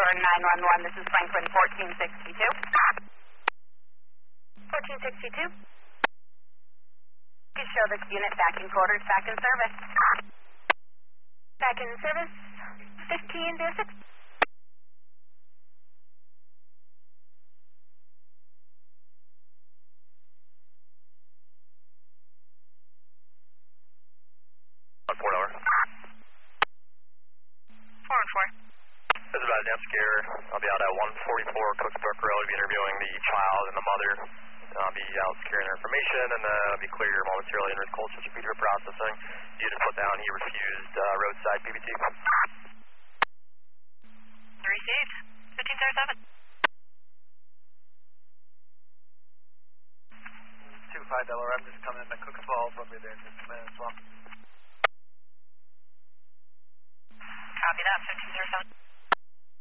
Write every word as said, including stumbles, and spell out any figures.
Delaware nine one one, this is Franklin fourteen sixty-two. fourteen sixty-two. Please show this unit back in quarters, back in service. Back in service, fifteen zero six. Four hour. Four and four. This is about a damn scare. I'll be out at one forty-four Cooksbrook Road. I'll be interviewing the child and the mother. I'll be out securing their information, and then I'll be clear momentarily under his cold switch computer processing. You just put down he refused uh, roadside P B T. Received. fifteen zero seven. two five Delaware, I'm just coming in to Cook Falls. I'll be there in just a minute as well. Copy that, fifteen zero seven.